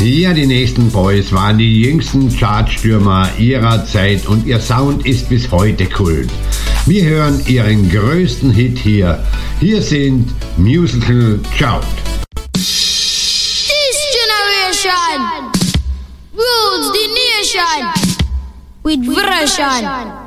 Ja, die nächsten Boys waren die jüngsten Chartstürmer ihrer Zeit und ihr Sound ist bis heute Kult. Wir hören ihren größten Hit hier. Hier sind Musical Child. This generation rules the nation with version.